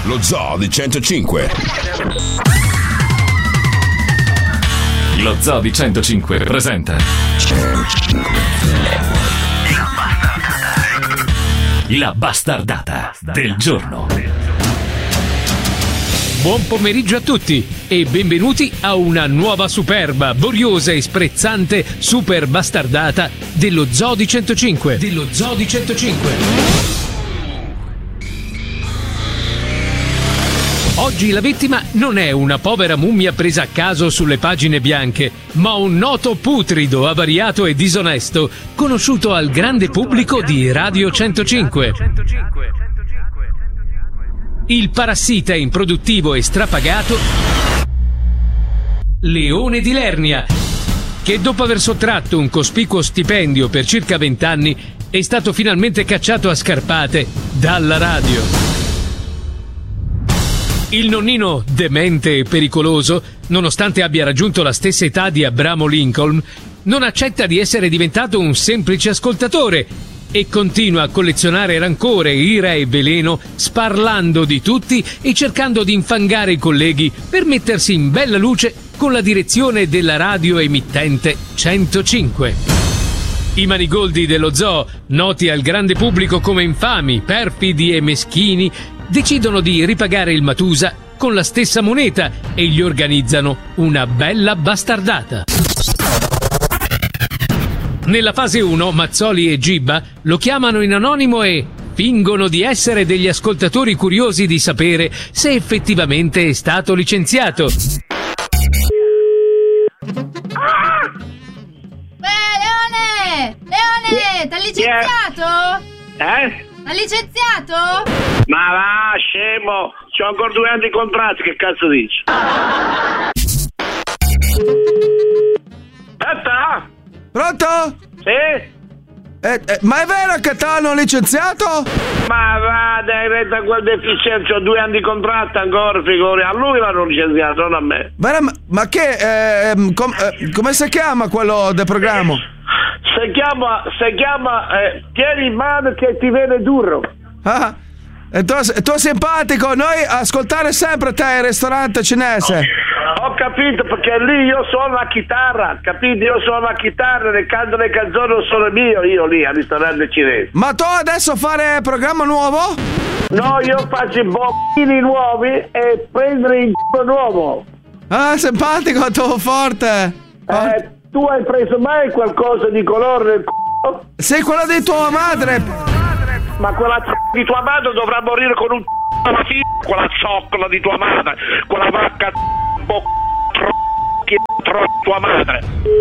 Lo Zoo di 105. Lo Zoo di 105 presenta La bastardata del giorno. Buon pomeriggio a tutti e benvenuti a una nuova superba, boriosa e sprezzante super bastardata dello Zoo di 105. Oggi la vittima non è una povera mummia presa a caso sulle pagine bianche, ma un noto putrido, avariato e disonesto, conosciuto al grande pubblico di Radio 105. Il parassita improduttivo e strapagato Leone di Lernia, che dopo aver sottratto un cospicuo stipendio per circa 20 anni è stato finalmente cacciato a scarpate dalla radio. Il nonnino demente e pericoloso, nonostante abbia raggiunto la stessa età di Abramo Lincoln, non accetta di essere diventato un semplice ascoltatore e continua a collezionare rancore, ira e veleno, sparlando di tutti e cercando di infangare i colleghi per mettersi in bella luce con la direzione della radio emittente 105. I manigoldi dello zoo, noti al grande pubblico come infami, perfidi e meschini, decidono di ripagare il Matusa con la stessa moneta e gli organizzano una bella bastardata. Nella fase 1, Mazzoli e Gibba lo chiamano in anonimo e fingono di essere degli ascoltatori curiosi di sapere se effettivamente è stato licenziato. Leone! Leone! T'ha licenziato? T'ha licenziato? Ma va, scemo! C'ho ancora 2 anni di contratti, che cazzo dici? Aspetta! Pronto? Sì? Ma è vero che ti hanno licenziato? Ma va, dai, retta quel deficiente, ho 2 anni di contratto ancora, figuri. A lui l'hanno licenziato, non a me. Ma che, come si chiama quello del programma? Si chiama tieni in mano che ti viene duro. Ah, e tu simpatico, noi ascoltare sempre te il ristorante cinese. Ho capito, perché lì io suono la chitarra, capito? Io suono la chitarra, ne canto le canzoni, non sono mio, io lì al ristorante cinese. Ma tu adesso fare programma nuovo? No, io faccio i bocchini nuovi e prendere il c***o nuovo. Ah, simpatico, tu forte. Tu hai preso mai qualcosa di colore nel c***o? Sei quello di tua madre. Ma quella di tua madre dovrà morire con un alla fine, quella zoccola di tua madre, quella vacca tua madre.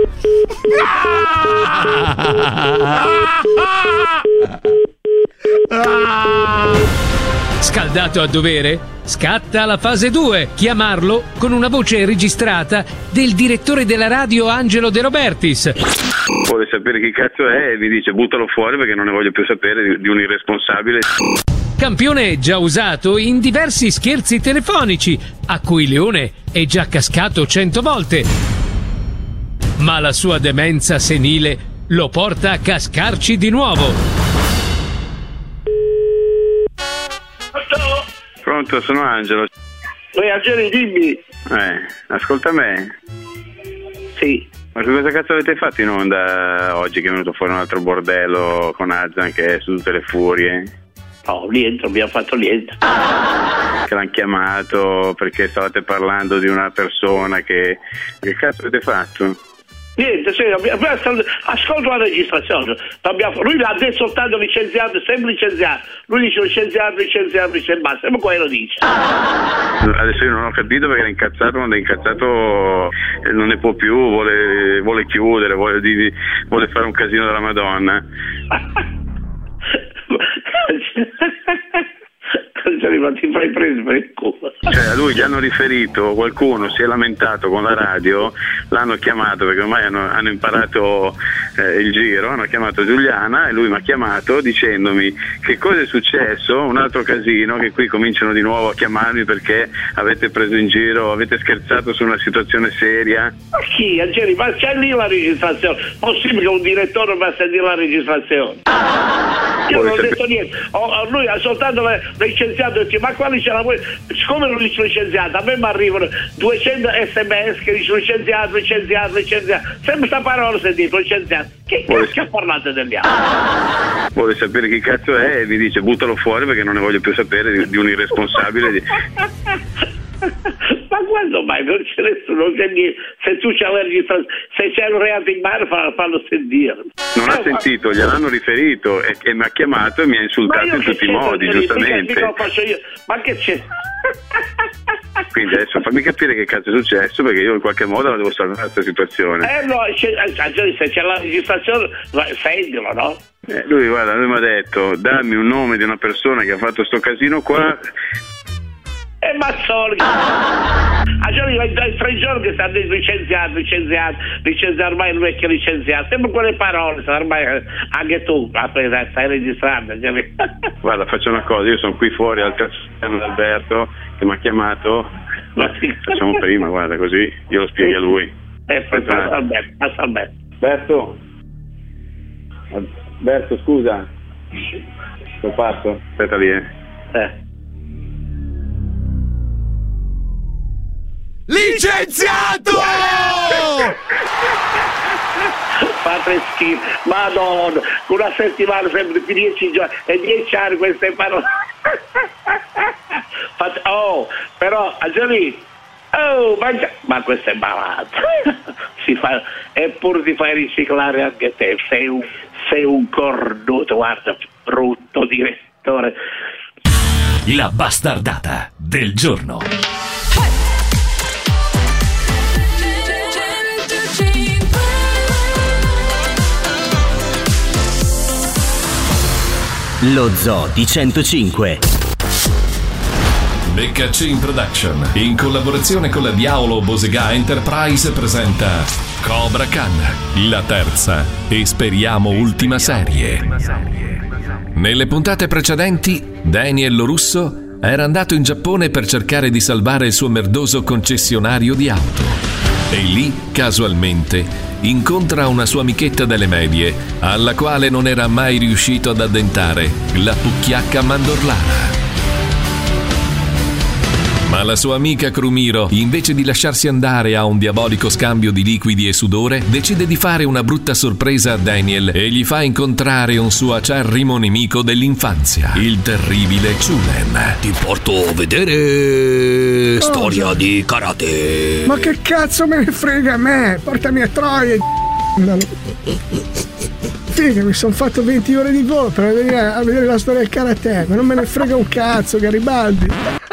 Scaldato a dovere? Scatta la fase 2, chiamarlo con una voce registrata del direttore della radio Angelo De Robertis. Vuole sapere chi cazzo è e mi dice buttalo fuori perché non ne voglio più sapere di un irresponsabile. Campione già usato in diversi scherzi telefonici a cui Leone è già cascato 100 volte. Ma la sua demenza senile lo porta a cascarci di nuovo. Pronto, sono Angelo. Angelo, dimmi. Ascolta me. Sì. Ma che cosa cazzo avete fatto in onda oggi che è venuto fuori un altro bordello con Azan che è su tutte le furie? No, niente, abbiamo fatto niente. Che l'hanno chiamato perché stavate parlando di una persona che cazzo avete fatto? Niente, sì, ascolta la registrazione. Lui l'ha detto soltanto licenziato, sempre licenziato. Lui dice licenziato, basta, ma quello dice. Adesso io non ho capito perché è incazzato, quando è incazzato non ne può più, vuole chiudere, vuole fare un casino della Madonna. Ti fai preso per il culo. Cioè a lui gli hanno riferito, qualcuno si è lamentato con la radio, l'hanno chiamato perché ormai hanno imparato il giro, hanno chiamato Giuliana e lui mi ha chiamato dicendomi che cosa è successo, un altro casino, che qui cominciano di nuovo a chiamarmi perché avete preso in giro, avete scherzato su una situazione seria. Ma chi? Angeli, ma c'è lì la registrazione? Possibile che un direttore va a sentire la registrazione? Io non ho detto niente, lui ha soltanto licenziato e dice, ma quali c'è la siccome non dice licenziato, a me mi arrivano 200 sms che dice licenziato, sempre questa parola sentito, licenziato. Che cazzo parlate degli altri? Vuole sapere chi cazzo è e mi dice buttalo fuori perché non ne voglio più sapere di un irresponsabile. Ma quando mai? Non c'è nessuno, non c'è niente. Se tu c'hai la registrazione, se c'è un reato in mano fallo sentire. Non ha sentito, gliel'hanno riferito e mi ha chiamato e mi ha insultato in tutti i modi, giustamente. Mica lo faccio io. Ma che c'è? Quindi adesso fammi capire che cazzo è successo perché io in qualche modo la devo salvare questa situazione. No, se c'è la registrazione, sentilo, no? Lui mi ha detto dammi un nome di una persona che ha fatto sto casino qua. Mazzoli, dai 3 giorni che stanno licenziato, ormai il vecchio licenziato, sempre quelle parole, ormai anche tu stai registrando. Guarda, faccio una cosa, io sono qui fuori al castello di Alberto che mi ha chiamato, facciamo prima, guarda, così io lo spieghi a lui. Passa Alberto. Alberto, scusa, sono fatto, aspetta lì. Licenziato! Fate schifo, madonna, una settimana sempre più 10 giorni e 10 anni queste parole. Però Angeli, ma questo è malato. Eppure ti fai riciclare anche te, sei un cornuto, guarda, brutto direttore. La bastardata del giorno. Lo Zoo di 105. Beccacin Production, in collaborazione con la Diavolo Bosega Enterprise, presenta Cobra Khan, la terza e speriamo ultima serie. Nelle puntate precedenti, Daniel Lorusso era andato in Giappone per cercare di salvare il suo merdoso concessionario di auto. E lì, casualmente, incontra una sua amichetta delle medie, alla quale non era mai riuscito ad addentare, la Pucchiacca Mandorlana. Ma la sua amica Crumiro, invece di lasciarsi andare a un diabolico scambio di liquidi e sudore, decide di fare una brutta sorpresa a Daniel e gli fa incontrare un suo acerrimo nemico dell'infanzia, il terribile Chunen. Ti porto a vedere storia di karate. Ma che cazzo me ne frega a me? Portami a Troia. Figa, mi sono fatto 20 ore di volo per venire a vedere la storia del karate, ma non me ne frega un cazzo, Garibaldi.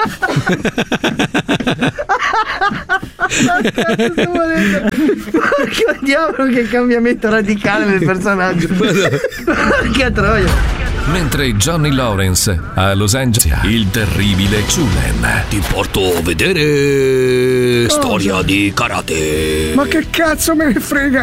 Porca diavolo, che cambiamento radicale del personaggio. Porca troia. Mentre Johnny Lawrence a Los Angeles, il terribile Chunen. Ti porto a vedere storia di karate. Ma che cazzo me ne frega